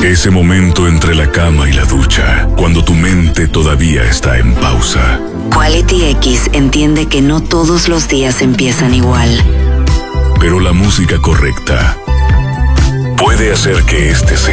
Ese momento entre la cama y la ducha, cuando tu mente todavía está en pausa. Quality X entiende que no todos los días empiezan igual. Pero la música correcta puede hacer que este sea